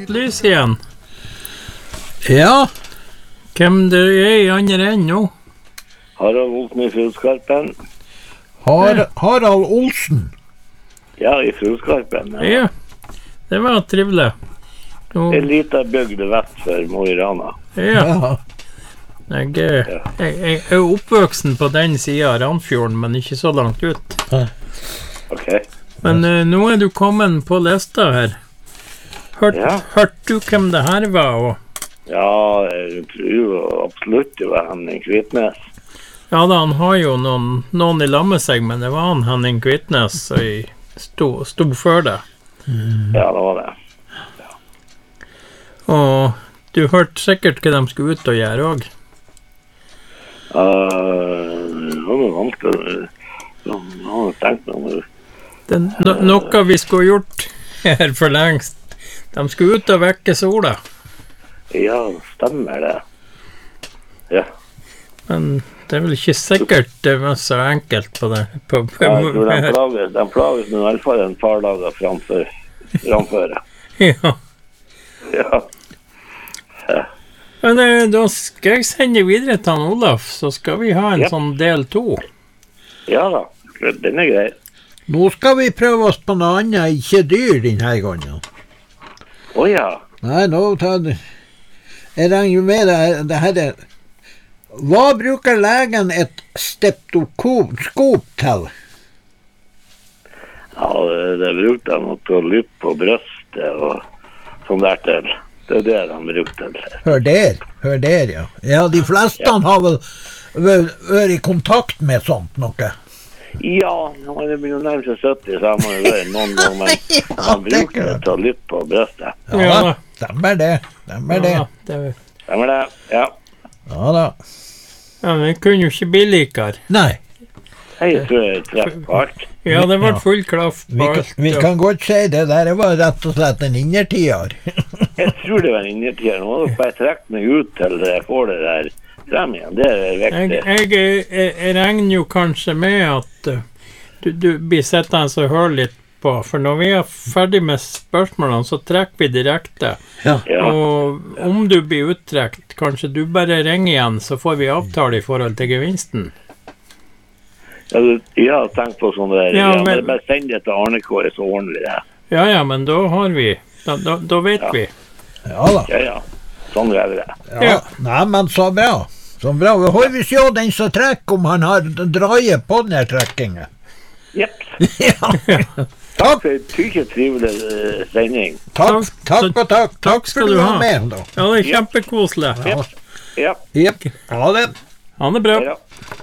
fått lys igjen. Ja. Hvem det I andre enden nå? Harald Olsen I Fullskarpen. Harald Olsen. Ja, I Fullskarpen. Ja, det var trivelig. En liten bygd vest for Mo I Rana. Ja. Jeg oppvoksen på den siden av Randfjorden, men ikke så langt ut. Ok. Men nå du kommet på lista her. Hørte du hvem det her var? Ja, jeg tror jo absolutt det var Henning Kvitnes. Ja da, han har jo noen I lag med seg, men det var han Henning Kvitnes som stod for det. Ja, det var det. Ja. Og du hørte sikkert hva de skulle ut og gjøre også. Det var noe vanskelig. Jeg har tenkt meg om noe vi skulle gjort her for lengst. De skulle ut og vekke sola. Ja, stemmer det. Ja. Men det vel ikke sikkert det var så enkelt på det. Jeg tror de plages med I hvert fall en par dager framføre. Ja. Ja. Men da skal jeg sende videre til han Olaf, så skal vi ha en sånn del 2. Ja da, den grei. Nå skal vi prøve oss på noe annet, ikke dyr denne gangen. Ja. Nei, nå tar det. Jeg regner jo med det her. Hva bruker legen et stetoskop til? Ja, det brukte de nok til å lytte på brøstet og sånn der til. Det det de brukte til. Hør der, ja. Ja, de fleste har vel vært I kontakt med sånt noe. Ja, når det begynner å nærme seg 70, så har man jo vært noen ganger, men man bruker det til å lytte på brøstet. Ja, stemmer det. Stemmer det, ja. Ja da. Ja, men det kunne jo ikke bli likere. Nei. Jeg tror jeg treffer på alt. Ja, det var full klaff på alt. Vi kan godt si det der var rett og slett en innertier. Jeg tror det var en innertier. Nå må du bare trekke meg ut til jeg får det der frem igjen. Det viktig. Jeg regner jo kanskje med at du blir sittende og høre litt på, for når vi ferdig med spørsmålene, så trekker vi direkte. Ja. Og om du blir uttrekt, kanskje du bare ringer igjen, så får vi avtale I forhold til gevinsten. Ja, jeg har tenkt på sånn der. Ja, men bare send det til Arne Kåre, så ordner vi det. Ja, men da har vi. Da vet vi. Ja da. Ja. Sånn gjør vi det. Ja. Nei, men så bra. Så bra. Vi har vi se den som trekker, om han har draget på den trekkingen. Jepp. Ja. Takk for en trivelig sending. Takk skal du ha med, da. Ja, det kjempekoselig. Ja. Ha det. Ha det bra. Ja.